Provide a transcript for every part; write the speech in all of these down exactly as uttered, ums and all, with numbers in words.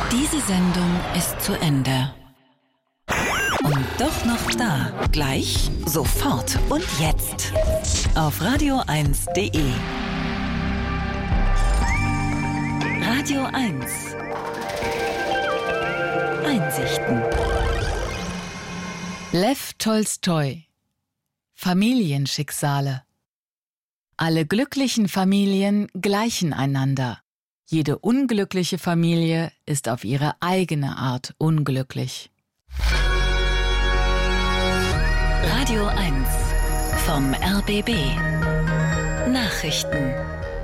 Diese Sendung ist zu Ende. Und doch noch da. Gleich, sofort und jetzt. Auf radio eins punkt de. Radio eins. Einsichten. Lew Tolstoi. Familienschicksale. Alle glücklichen Familien gleichen einander. Jede unglückliche Familie ist auf ihre eigene Art unglücklich. Radio eins vom R B B. Nachrichten.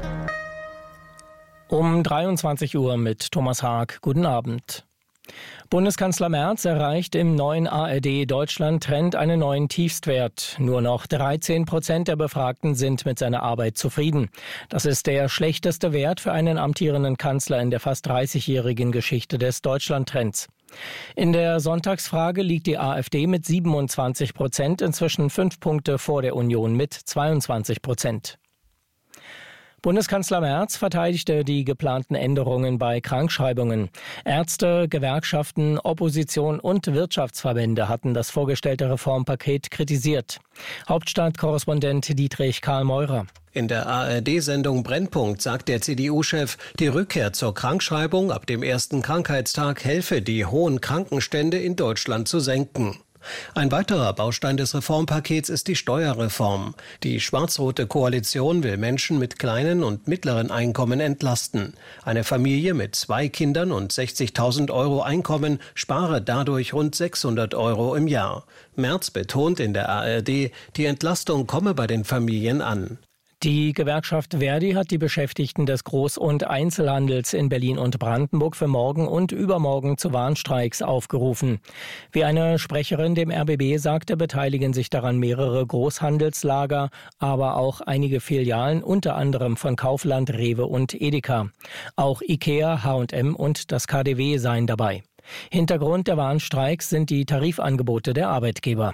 Um dreiundzwanzig Uhr mit Thomas Haag. Guten Abend. Bundeskanzler Merz erreicht im neuen A R D-Deutschland-Trend einen neuen Tiefstwert. Nur noch dreizehn Prozent der Befragten sind mit seiner Arbeit zufrieden. Das ist der schlechteste Wert für einen amtierenden Kanzler in der fast dreißigjährigen Geschichte des Deutschland-Trends. In der Sonntagsfrage liegt die AfD mit siebenundzwanzig Prozent inzwischen fünf Punkte vor der Union mit zweiundzwanzig Prozent. Bundeskanzler Merz verteidigte die geplanten Änderungen bei Krankschreibungen. Ärzte, Gewerkschaften, Opposition und Wirtschaftsverbände hatten das vorgestellte Reformpaket kritisiert. Hauptstadtkorrespondent Dietrich Karl-Meurer. In der A R D-Sendung Brennpunkt sagt der C D U-Chef, die Rückkehr zur Krankschreibung ab dem ersten Krankheitstag helfe, die hohen Krankenstände in Deutschland zu senken. Ein weiterer Baustein des Reformpakets ist die Steuerreform. Die schwarz-rote Koalition will Menschen mit kleinen und mittleren Einkommen entlasten. Eine Familie mit zwei Kindern und sechzigtausend Euro Einkommen spare dadurch rund sechshundert Euro im Jahr. Merz betont in der A R D, die Entlastung komme bei den Familien an. Die Gewerkschaft Verdi hat die Beschäftigten des Groß- und Einzelhandels in Berlin und Brandenburg für morgen und übermorgen zu Warnstreiks aufgerufen. Wie eine Sprecherin dem R B B sagte, beteiligen sich daran mehrere Großhandelslager, aber auch einige Filialen, unter anderem von Kaufland, Rewe und Edeka. Auch Ikea, H und M und das K D W seien dabei. Hintergrund der Warnstreiks sind die Tarifangebote der Arbeitgeber.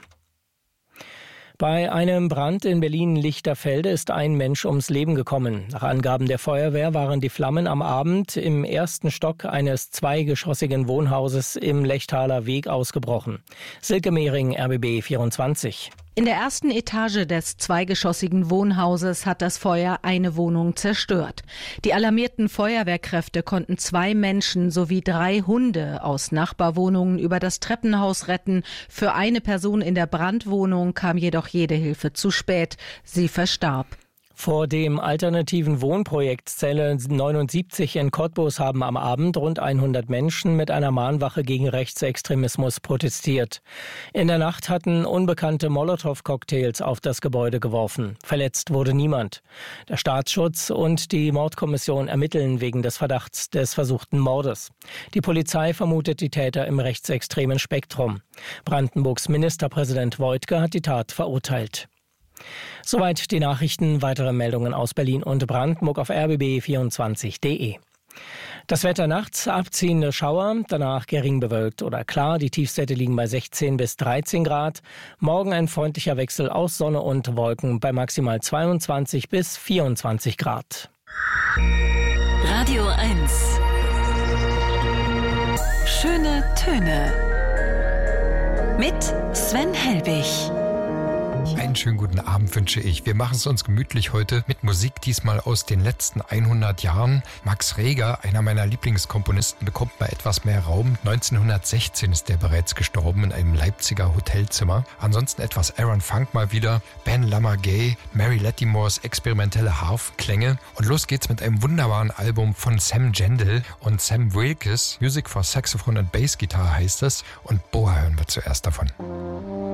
Bei einem Brand in Berlin-Lichterfelde ist ein Mensch ums Leben gekommen. Nach Angaben der Feuerwehr waren die Flammen am Abend im ersten Stock eines zweigeschossigen Wohnhauses im Lechtaler Weg ausgebrochen. Silke Mehring, R B B vierundzwanzig. In der ersten Etage des zweigeschossigen Wohnhauses hat das Feuer eine Wohnung zerstört. Die alarmierten Feuerwehrkräfte konnten zwei Menschen sowie drei Hunde aus Nachbarwohnungen über das Treppenhaus retten. Für eine Person in der Brandwohnung kam jedoch jede Hilfe zu spät. Sie verstarb. Vor dem alternativen Wohnprojekt Zelle neunundsiebzig in Cottbus haben am Abend rund hundert Menschen mit einer Mahnwache gegen Rechtsextremismus protestiert. In der Nacht hatten Unbekannte Molotow-Cocktails auf das Gebäude geworfen. Verletzt wurde niemand. Der Staatsschutz und die Mordkommission ermitteln wegen des Verdachts des versuchten Mordes. Die Polizei vermutet die Täter im rechtsextremen Spektrum. Brandenburgs Ministerpräsident Woidke hat die Tat verurteilt. Soweit die Nachrichten. Weitere Meldungen aus Berlin und Brandenburg auf r b b vierundzwanzig punkt de. Das Wetter nachts, abziehende Schauer, danach gering bewölkt oder klar. Die Tiefstwerte liegen bei sechzehn bis dreizehn Grad. Morgen ein freundlicher Wechsel aus Sonne und Wolken bei maximal zweiundzwanzig bis vierundzwanzig Grad. Radio eins. Schöne Töne. Mit Sven Helbig. Einen schönen guten Abend wünsche ich. Wir machen es uns gemütlich heute mit Musik, diesmal aus den letzten hundert Jahren. Max Reger, einer meiner Lieblingskomponisten, bekommt mal etwas mehr Raum. neunzehnhundertsechzehn ist der bereits gestorben in einem Leipziger Hotelzimmer. Ansonsten etwas Aaron Funk mal wieder, Ben Lamar-Gay, Mary Lattimores experimentelle Harfklänge. Und los geht's mit einem wunderbaren Album von Sam Gendel und Sam Wilkes. Music for Saxophone and Bass Guitar heißt es. Und Boa hören wir zuerst davon.